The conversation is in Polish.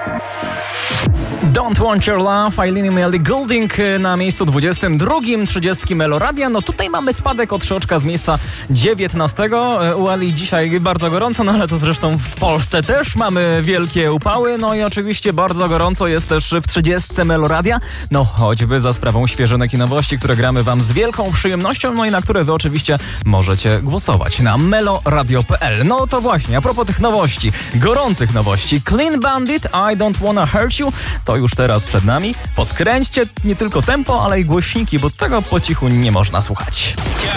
Don't Want Your Love, Eileen i Ellie Goulding na miejscu 22, 30 Meloradia. No tutaj mamy spadek o 3 oczka z miejsca 19. U Eli dzisiaj bardzo gorąco, no ale to zresztą w Polsce też mamy wielkie upały. No i oczywiście bardzo gorąco jest też w 30 Meloradia. No choćby za sprawą świeżynek i nowości, które gramy wam z wielką przyjemnością, no i na które wy oczywiście możecie głosować na meloradio.pl. No to właśnie, a propos tych nowości, gorących nowości. Clean Bandit, I Don't Wanna Hurt You, to już teraz przed nami. Podkręćcie nie tylko tempo, ale i głośniki, bo tego po cichu nie można słuchać.